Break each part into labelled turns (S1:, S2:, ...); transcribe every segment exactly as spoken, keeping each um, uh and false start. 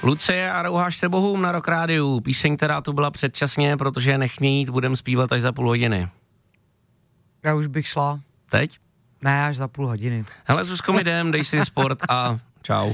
S1: Lucie a Rouháš se bohům na Rock Rádiu. Píseň, která tu byla předčasně, protože nech mě jít, budem zpívat až za půl hodiny.
S2: Já už bych šla.
S1: Teď?
S2: Ne, až za půl hodiny.
S1: Hele, Zuzko, mi jdem, dej si sport a čau.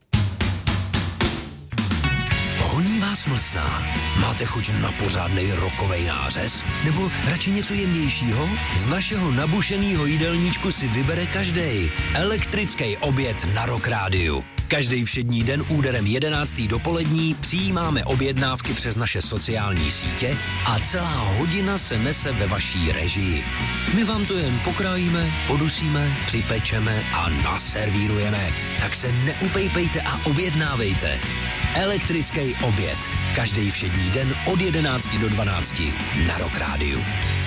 S3: Honí vás mlsná? Máte chuť na pořádnej rokovej nářez? Nebo radši něco jemnějšího? Z našeho nabušenýho jídelníčku si vybere každej. Elektrický oběd na Rock Rádiu. Každý všední den úderem jedenáctý dopolední přijímáme objednávky přes naše sociální sítě a celá hodina se nese ve vaší režii. My vám to jen pokrájíme, podusíme, připečeme a naservírujeme. Tak se neupejpejte a objednávejte. Elektrický oběd. Každý všední den od jedenácti do dvanácti na Rock Rádiu.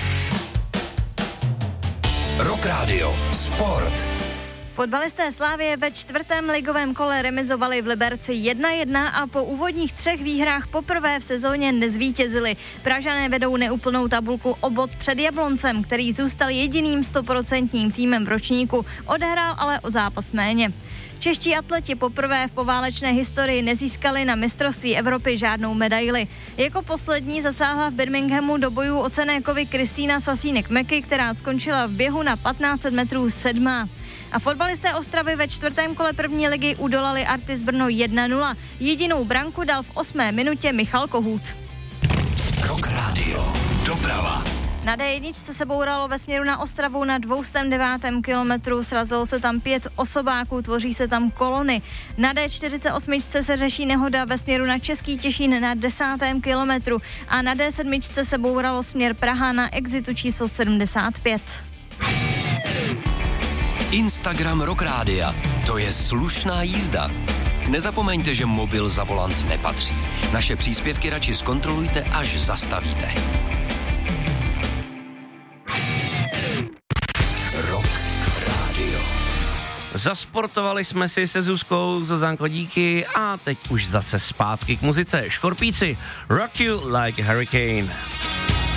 S3: Rock Radio. Sport.
S4: Fotbalisté Slavie ve čtvrtém ligovém kole remizovali v Liberci jedna jedna a po úvodních třech výhrách poprvé v sezóně nezvítězili. Pražané vedou neúplnou tabulku o bod před Jabloncem, který zůstal jediným stoprocentním týmem v ročníku, odehrál ale o zápas méně. Čeští atleti poprvé v poválečné historii nezískali na mistrovství Evropy žádnou medaili. Jako poslední zasáhla v Birminghamu do bojů o cenné kovy Kristýna Sasínek-Meky, která skončila v běhu na patnáct set metrů sedmá. A fotbalisté Ostravy ve čtvrtém kole první ligy udolali Artis Brno jedna nula. Jedinou branku dal v osmé minutě Michal Kohút.
S3: Rock Radio. Doprava.
S4: Na dé jedna se bouralo ve směru na Ostravu na dvě stě devátém kilometru, srazilo se tam pět osobáků, tvoří se tam kolony. Na dé čtyřicet osm se řeší nehoda ve směru na Český Těšín na desátém kilometru a na dé sedm se bouralo směr Praha na exitu číslo sedmdesát pět.
S3: Instagram Rock Rádia. To je slušná jízda. Nezapomeňte, že mobil za volant nepatří. Naše příspěvky radši zkontrolujte, až zastavíte. Rock Radio.
S1: Zasportovali jsme si se Zuzkou, Zuzanko, díky a teď už zase zpátky k muzice. Škorpíci, Rock You Like a Hurricane.